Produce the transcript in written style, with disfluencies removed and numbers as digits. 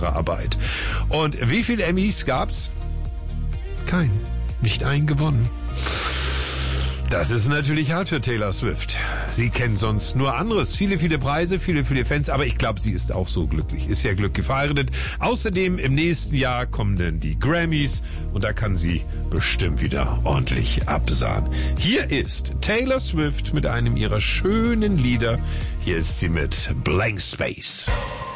wunderbare Arbeit. Und wie viele Emmys gab's? Kein. Nicht einen gewonnen. Das ist natürlich hart für Taylor Swift. Sie kennt sonst nur anderes. Viele, viele Preise, viele, viele Fans. Aber ich glaube, sie ist auch so glücklich. Ist ja glücklich verheiratet. Außerdem im nächsten Jahr kommen dann die Grammys. Und da kann sie bestimmt wieder ordentlich absahen. Hier ist Taylor Swift mit einem ihrer schönen Lieder. Hier ist sie mit Blank Space.